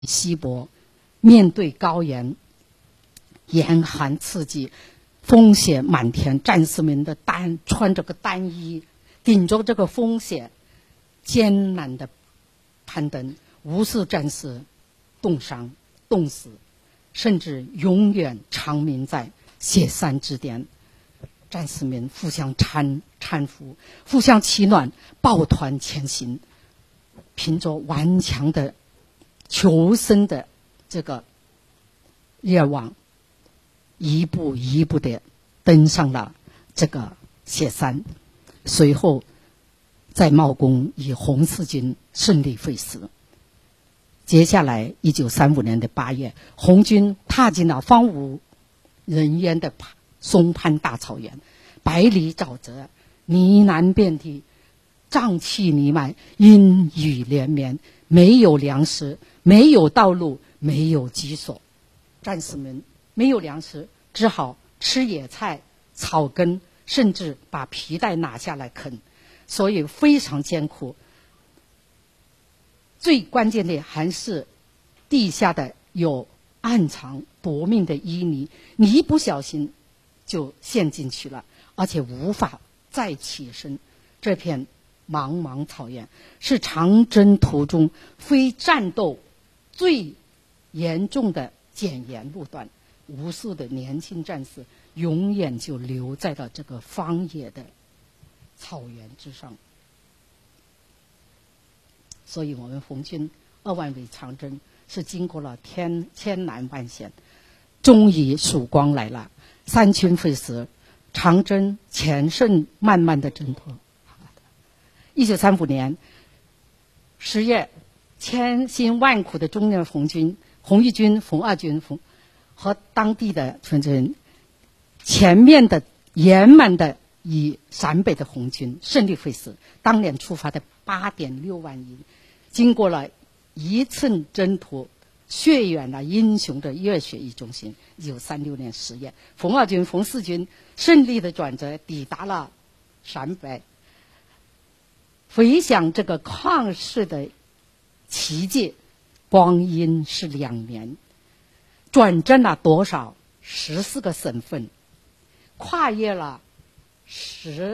稀薄，面对高原，严寒刺激，风雪满天，战士们的穿着个单衣，顶着这个风雪，艰难的攀登，无数战士冻伤、冻死，甚至永远长眠在雪山之巅。战士们互相搀扶，互相取暖，抱团前行，凭着顽强的求生的这个愿望，一步一步的登上了这个雪山。随后在茂功以红四军顺利会师。接下来1935年的8月，红军踏进了荒无人烟的松潘大草原，百里沼泽，呢喃遍地，瘴气弥漫，阴雨连绵，没有粮食，没有道路，没有居所。战士们没有粮食，只好吃野菜、草根，甚至把皮带拿下来啃，所以非常艰苦。最关键的还是地下的有暗藏夺命的淤泥，你一不小心就陷进去了，而且无法再起身。这片茫茫草原是长征途中非战斗最严重的检验路段，无数的年轻战士永远就留在了这个荒野的草原之上。所以我们红军2万里长征是经过了千难万险，终于曙光来了，三军会师，长征前胜慢慢的挣脱。1935年10月，千辛万苦的中原红一军、红二军和当地的村dân前面的圆满的以陕北的红军胜利会师。当年出发的8.6万人，经过了一寸征途，血染了英雄的热血与忠心。1936年10月，红二军、红四军顺利的转折，抵达了陕北。回想这个旷世的奇迹，光阴是2年，转战了多少14个省份，跨越了18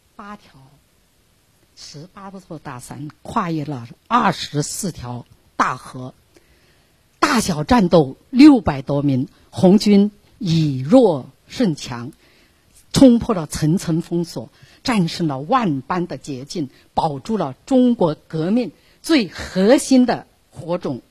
座大山，跨越了24条大河，大小战斗600多名，红军以弱胜强，冲破了层层封锁，战胜了万般的捷径，保住了中国革命最核心的火种。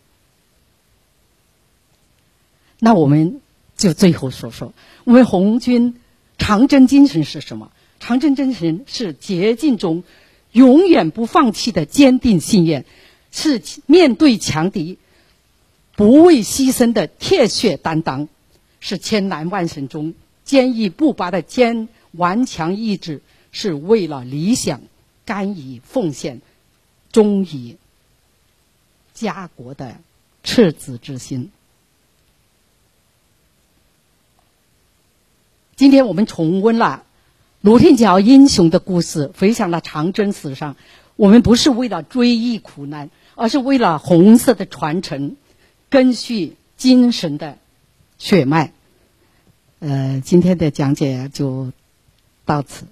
那我们就最后说说我们红军长征精神是什么？长征精神是捷径中永远不放弃的坚定信念，是面对强敌不畏牺牲的铁血担当，是千难万险中坚毅不拔的顽强意志，是为了理想甘于奉献、忠于家国的赤子之心。今天我们重温了卢天桥英雄的故事，回想了长征史上，我们不是为了追忆苦难，而是为了红色的传承，根续精神的血脉。今天的讲解就到此。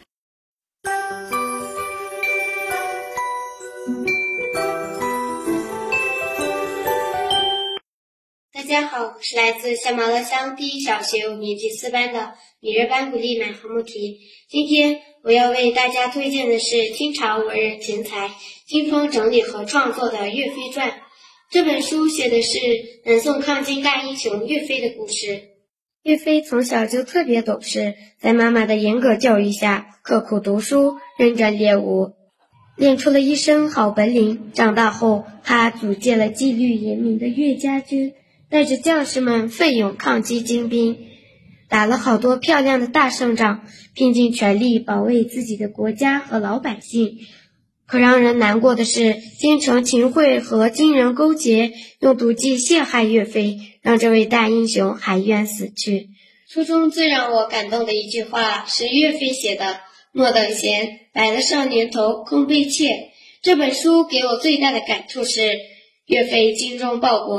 大家好，我是来自下马勒乡第一小学5年级4班的米热班古丽满哈木提。今天我要为大家推荐的是清朝文人贤才金峰整理和创作的《岳飞传》。这本书写的是南宋抗金大英雄岳飞的故事。岳飞从小就特别懂事，在妈妈的严格教育下，刻苦读书，认真练武，练出了一身好本领。长大后，他组建了纪律严明的岳家军，带着将士们奋勇抗击金兵，打了好多漂亮的大胜仗，拼尽全力保卫自己的国家和老百姓。可让人难过的是，京城秦桧和金人勾结，用毒计陷害岳飞，让这位大英雄含冤死去。书中最让我感动的一句话是岳飞写的：“莫等闲，白了少年头，空悲切。”这本书给我最大的感触是， 岳飞精忠报国。